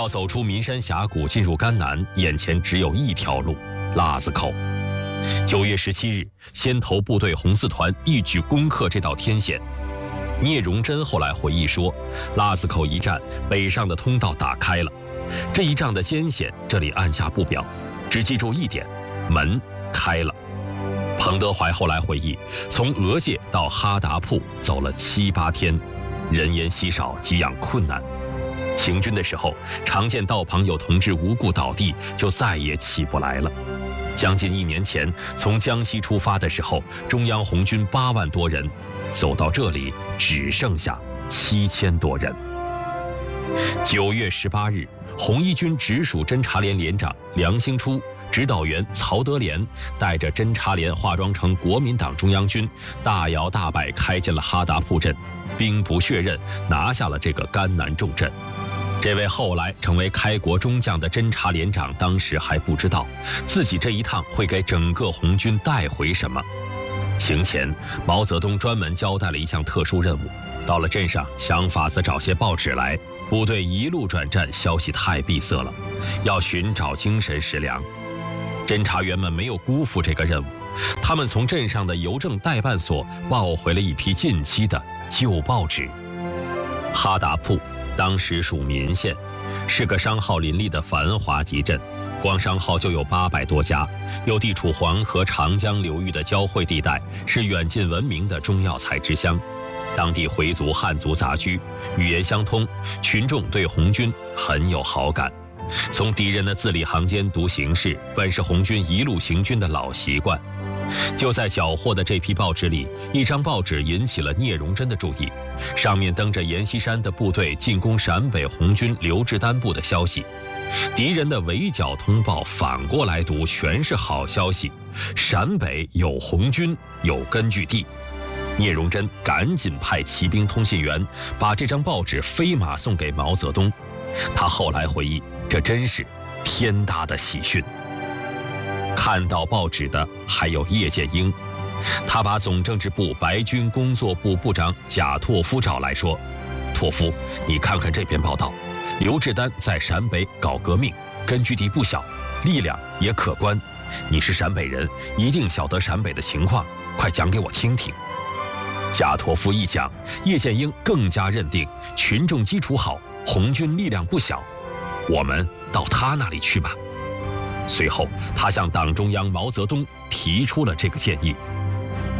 要走出岷山峡谷进入甘南，眼前只有一条路——腊子口。9月17日，先头部队红四团一举攻克这道天险。聂荣臻后来回忆说，腊子口一战，北上的通道打开了。这一仗的艰险，这里按下不表，只记住一点：门开了。彭德怀后来回忆，从俄界到哈达铺走了7、8天，人烟稀少，给养困难。行军的时候，常见道旁有同志无故倒地，就再也起不来了。将近1年前，从江西出发的时候，中央红军8万多人，走到这里只剩下7000多人。9月18日，红一军直属侦察连连长梁兴初、指导员曹德廉带着侦察连化妆成国民党中央军，大摇大摆开进了哈达铺镇，兵不血刃拿下了这个甘南重镇。这位后来成为开国中将的侦察连长，当时还不知道自己这一趟会给整个红军带回什么。行前，毛泽东专门交代了一项特殊任务，到了镇上想法子找些报纸来，部队一路转战，消息太闭塞了，要寻找精神食粮。侦察员们没有辜负这个任务，他们从镇上的邮政代办所抱回了一批近期的旧报纸。哈达铺当时属岷县，是个商号林立的繁华集镇，光商号就有800多家，又地处黄河、长江流域的交汇地带，是远近闻名的中药材之乡。当地回族、汉族杂居，语言相通，群众对红军很有好感。从敌人的字里行间读形势，本是红军一路行军的老习惯。就在缴获的这批报纸里，一张报纸引起了聂荣臻的注意，上面登着阎锡山的部队进攻陕北红军刘志丹部的消息。敌人的围剿通报反过来读全是好消息，陕北有红军，有根据地。聂荣臻赶紧派骑兵通信员把这张报纸飞马送给毛泽东。他后来回忆，这真是天大的喜讯。看到报纸的还有叶剑英，他把总政治部白军工作部部长贾拓夫找来说：“拓夫，你看看这篇报道，刘志丹在陕北搞革命，根据地不小，力量也可观。你是陕北人，一定晓得陕北的情况，快讲给我听听。”贾拓夫一讲，叶剑英更加认定群众基础好，红军力量不小，我们到他那里去吧。随后，他向党中央毛泽东提出了这个建议。